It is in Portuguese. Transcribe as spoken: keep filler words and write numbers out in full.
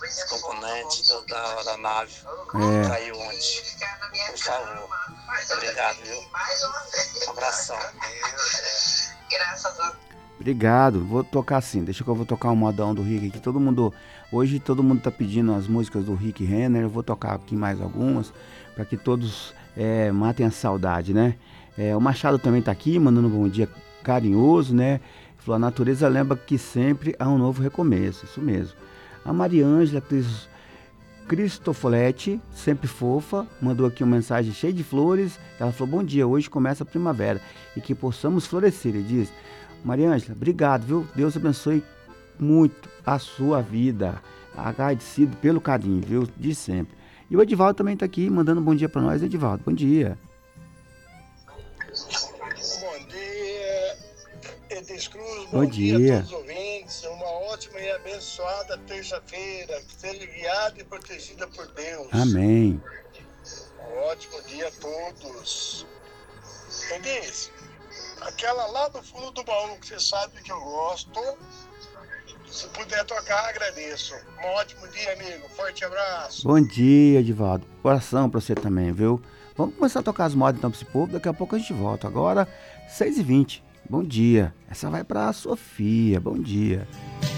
Esse componente do- da, da nave É, caiu ontem. Por favor. Obrigado, viu? Um abração. obrigado. Vou tocar assim. Deixa que eu vou tocar um modão do Rick aqui. Todo mundo, hoje todo mundo tá pedindo as músicas do Rick Renner. Eu vou tocar aqui mais algumas para que todos é, matem a saudade, né? É, o Machado também tá aqui, mandando um bom dia carinhoso, né? Falou, a natureza lembra que sempre há um novo recomeço. Isso mesmo. A Mariângela Cris- Cristofoletti, sempre fofa, mandou aqui uma mensagem cheia de flores. Ela falou, bom dia, hoje começa a primavera e que possamos florescer. Ele diz, Mariângela, obrigado, viu? Deus abençoe muito a sua vida. Agradecido pelo carinho, viu? De sempre. E o Edivaldo também está aqui, mandando um bom dia para nós. Edivaldo, bom dia. Bom dia, Edis Cruz, Bom bom dia a dia. todos os ouvintes. Uma ótima e abençoada terça-feira. Que seja guiada e protegida por Deus. Amém. Um ótimo dia a todos. Edis, aquela lá do fundo do baú que você sabe que eu gosto. Se puder tocar, agradeço. Um ótimo dia, amigo. Forte abraço. Bom dia, Edivaldo. Coração para você também, viu? Vamos começar a tocar as modas então para esse povo. Daqui a pouco a gente volta. Agora, seis e vinte. Bom dia. Essa vai para a Sofia. Bom dia.